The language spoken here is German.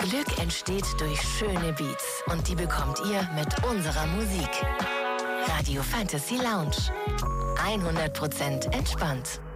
Glück entsteht durch schöne Beats und die bekommt ihr mit unserer Musik. Radio Fantasy Lounge. 100% entspannt.